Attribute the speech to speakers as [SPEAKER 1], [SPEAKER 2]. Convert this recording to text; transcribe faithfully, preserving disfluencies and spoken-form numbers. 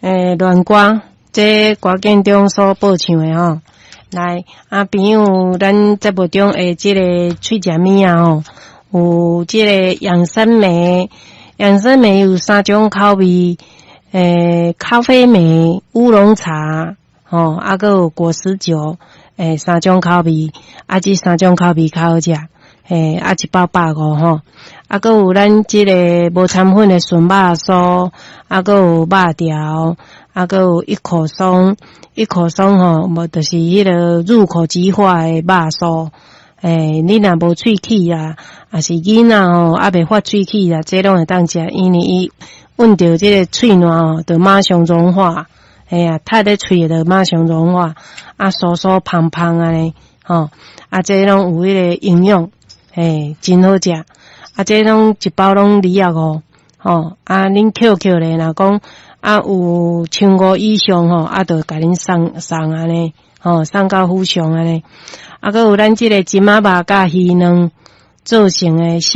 [SPEAKER 1] 诶乱歌，这歌建中所播唱的吼。来，啊朋友，咱节目中诶，即个喙食物啊吼，有即个养生梅，养生梅有三种口味，诶，咖啡梅、乌龙茶，吼，啊个有果实酒，诶，三种口味，啊这三种口味较好食，诶，啊一包百五吼，啊个有咱即个无掺粉的纯肉酥，啊个有肉条，啊个有一口松。一口松吼，无就是迄个入口即化的肉酥。诶，你若无喙齿啊，也是囡仔吼，还袂发喙齿啊，这拢会当食，因为伊闻到这个喙暖吼，就马上融化。哎呀，踏在喙就马上融化，啊，酥酥胖胖安尼，吼，啊，这拢有迄个营养，诶，真好食。啊，这拢一包拢二啊五，吼，啊，恁 Q Q 咧，若讲。啊，有千五以上吼，啊，就甲恁送送安尼，吼，送到府上安尼。啊，佮有咱即个金仔肉甲鱼卵做成诶。